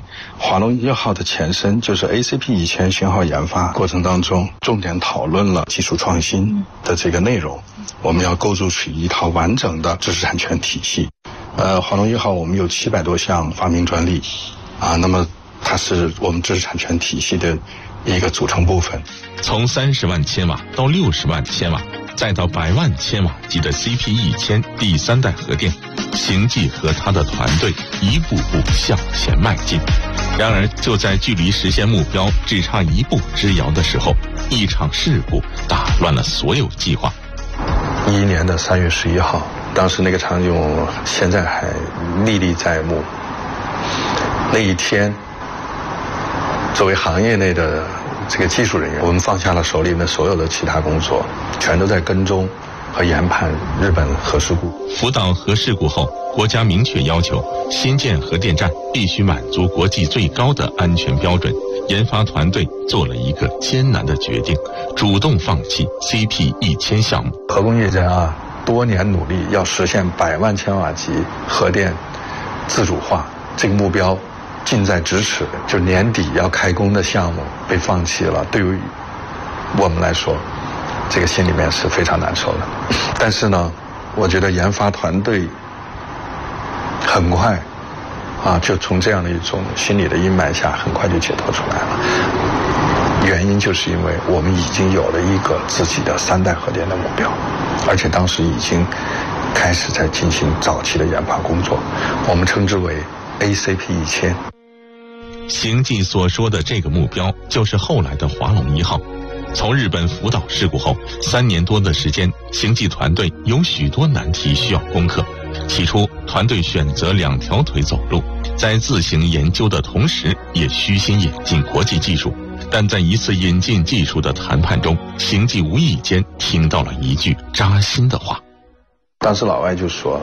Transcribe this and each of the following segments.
华龙1号的前身就是 ACP-1000讯号研发过程当中，重点讨论了技术创新的这个内容。我们要构筑出一套完整的知识产权体系。华龙1号我们有700多项发明专利，那么它是我们知识产权体系的一个组成部分。 从30万千瓦到60万千瓦，再到100万千瓦级的 CP-1000第3代核电，邢记和他的团队一步步向前迈进。然而，就在距离实现目标只差1步之遥的时候，一场事故打乱了所有计划。 2011年的3月11号，当时那个场景我现在还历历在目。那一天，作为行业内的这个技术人员，我们放下了手里的所有的其他工作，全都在跟踪和研判日本核事故。 福岛核事故后，国家明确要求新建核电站必须满足国际最高的安全标准。研发团队做了一个艰难的决定，主动放弃 CP-1000项目。 核工业家多年努力要实现100万千瓦级核电自主化，这个目标近在咫尺，就年底要开工的项目被放弃了，对于我们来说，这个心里面是非常难受的。但是呢，我觉得研发团队很快就从这样的一种心理的阴霾下，很快就解脱出来了。原因就是因为我们已经有了一个自己的3代核电的目标，而且当时已经开始在进行早期的研发工作，我们称之为 ACP-1000。 邢记所说的这个目标，就是后来的华龙1号。从日本福岛事故后3年多的时间，邢记团队有许多难题需要攻克。起初，团队选择2条腿走路，在自行研究的同时，也虚心引进国际技术。但在一次引进技术的谈判中，邢记无意间听到了一句扎心的话。 当时老外就说，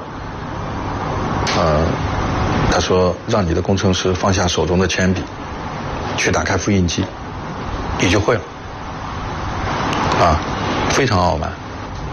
他说让你的工程师放下手中的铅笔，去打开复印机，你就会了。非常傲慢。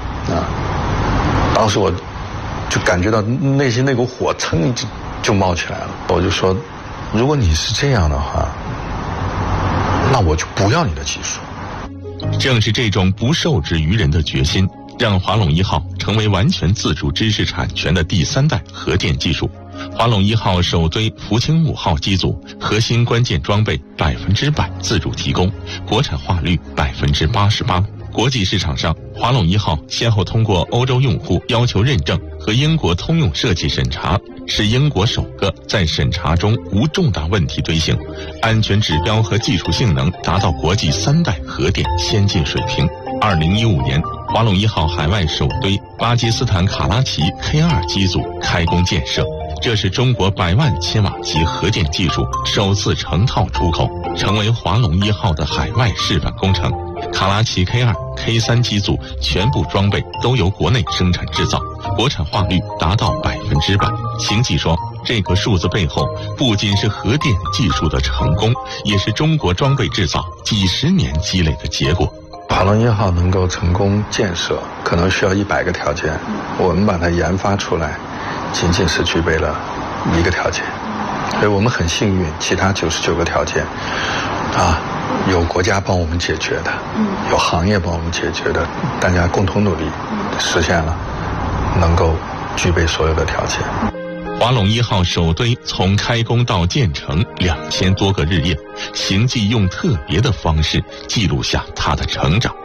当时我就感觉到内心那股火噌就冒起来了。我就说，如果你是这样的话，那我就不要你的技术。 正是这种不受制于人的决心，让华龙1号成为完全自主知识产权的第3代核电技术。华龙1号首堆福清5号机组核心关键装备100%自主提供，国产化率88%。国际市场上，华龙1号先后通过欧洲用户要求认证和英国通用设计审查，是英国首个在审查中无重大问题推行，安全指标和技术性能达到国际3代核电先进水平。2015年，华龙1号海外首堆巴基斯坦卡拉奇 K2 机组开工建设，这是中国100万千瓦级核电技术首次成套出口，成为华龙1号的海外示范工程。卡拉奇 K2、K3 机组全部装备都由国内生产制造，国产化率达到100%。邢记说，这个数字背后不仅是核电技术的成功，也是中国装备制造几10年积累的结果。 华龙1号能够成功建设，可能需要100个条件，我们把它研发出来，仅仅是具备了1个条件，所以我们很幸运，其他99个条件有国家帮我们解决的，有行业帮我们解决的，大家共同努力实现了能够具备所有的条件。 华龙1号首堆从开工到建成2000多个日夜，邢记用特别的方式记录下它的成长。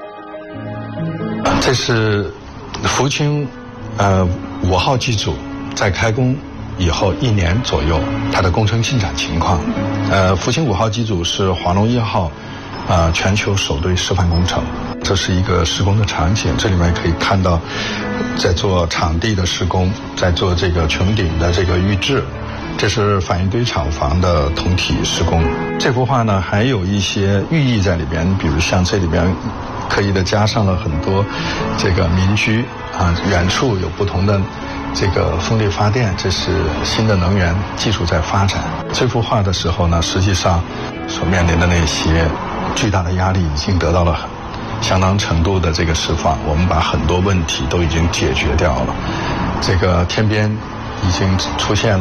这是福清5号机组在开工以后1年左右它的工程进展情况。福清5号机组是华龙1号全球首堆示范工程。这是一个施工的场景，这里面可以看到在做场地的施工，在做这个穹顶的这个预制，这是反应堆厂房的通体施工。这幅画呢还有一些寓意在里边，比如像这里边刻意的加上了很多这个民居远处有不同的这个风力发电，这是新的能源技术在发展。这幅画的时候呢，实际上所面临的那些巨大的压力已经得到了相当程度的这个释放，我们把很多问题都已经解决掉了。这个天边已经出现了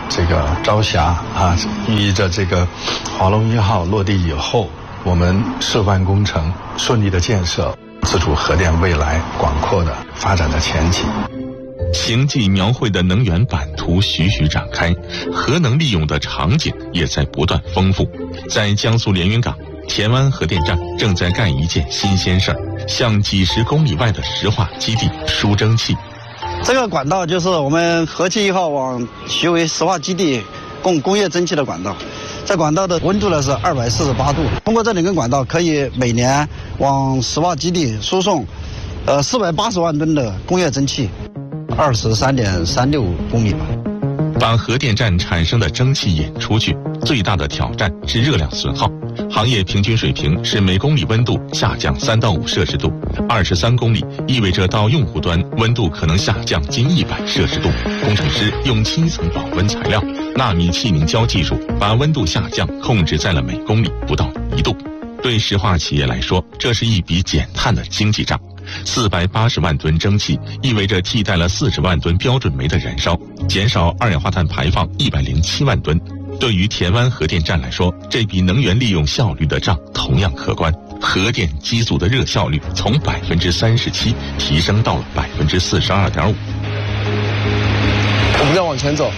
这个朝霞啊，寓意着这个华龙1号落地以后，我们示范工程顺利的建设，自主核电未来广阔的发展的前景。 行迹描绘的能源版图徐徐展开，核能利用的场景也在不断丰富。在江苏连云港，田湾核电站正在干一件新鲜事儿，向几十公里外的石化基地输蒸汽。 这个管道就是我们核气1号往徐汇石化基地供工业蒸汽的管道。这管道的温度呢是248度，通过这2根管道可以每年往石化基地输送480万吨的工业蒸汽，23.36公里吧。 把核电站产生的蒸汽引出去，最大的挑战是热量损耗。行业平均水平是每公里温度下降3到5摄氏度，23公里意味着到用户端温度可能下降近100摄氏度。工程师用7层保温材料、纳米气凝胶技术，把温度下降控制在了每公里不到1度。对石化企业来说，这是一笔减碳的经济账。480万吨蒸汽意味着替代了40万吨标准煤的燃烧，减少二氧化碳排放107万吨。对于田湾核电站来说，这笔能源利用效率的账同样可观。核电机组的热效率从37%提升到了42.5%。 我们再往前走，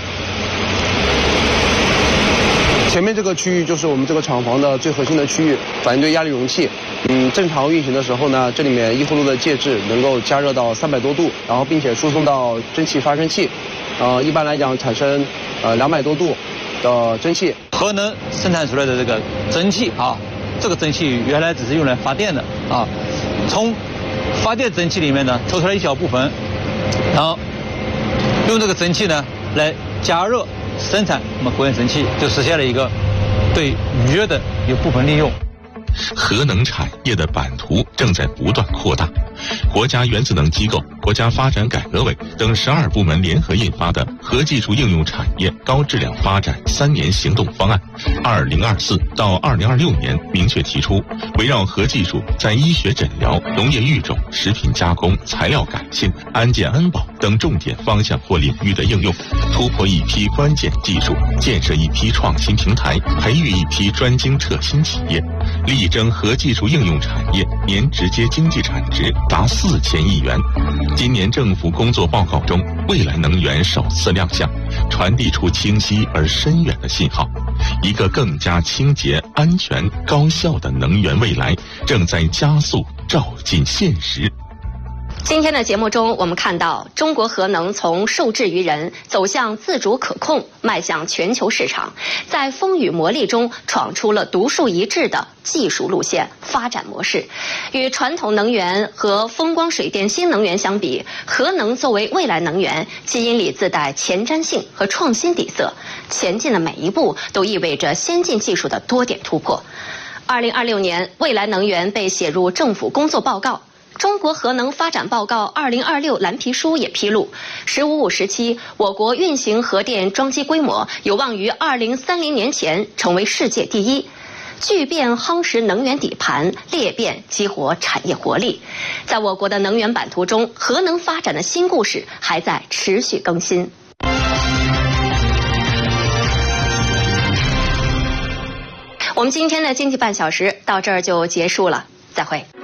前面这个区域就是我们这个厂房的最核心的区域，反应堆压力容器。正常运行的时候呢，这里面1呼噜的介质能够加热到300多度，然后并且输送到蒸汽发生器，一般来讲产生200多度的蒸汽。 核能生产出来的这个蒸汽啊，这个蒸汽原来只是用来发电的啊，从发电蒸汽里面呢抽出来一小部分，然后用这个蒸汽呢来加热生产我们工业蒸汽，就实现了一个对余热的一个部分利用。 核能产业的版图正在不断扩大。国家原子能机构、国家发展改革委等12部门联合印发的《核技术应用产业高质量发展3年行动方案》，2024到2026年明确提出，围绕核技术在医学诊疗、农业育种、食品加工、材料改性、安健安保等重点方向或领域的应用，突破一批关键技术，建设一批创新平台，培育一批专精创新企业，力争核技术应用产业年直接经济产值达4000亿元。今年政府工作报告中，未来能源首次亮相，传递出清晰而深远的信号。一个更加清洁、安全、高效的能源未来正在加速照进现实。 今天的节目中，我们看到中国核能从受制于人走向自主可控，迈向全球市场，在风雨磨砺中闯出了独树一帜的技术路线、发展模式。与传统能源和风光水电新能源相比，核能作为未来能源，基因里自带前瞻性和创新底色，前进的每一步都意味着先进技术的多点突破。2026年，未来能源被写入政府工作报告。中国核能发展报告2026蓝皮书也披露，“15-5”时期，我国运行核电装机规模有望于2030年前成为世界第一。巨变夯实能源底盘，裂变激活产业活力。在我国的能源版图中，核能发展的新故事还在持续更新。我们今天的经济半小时到这儿就结束了，再会。